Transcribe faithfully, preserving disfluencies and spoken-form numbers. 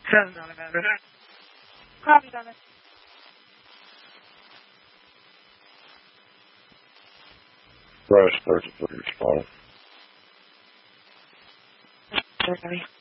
Sounds not about it. Copy, Donna. Press thirty-three, respond. Okay.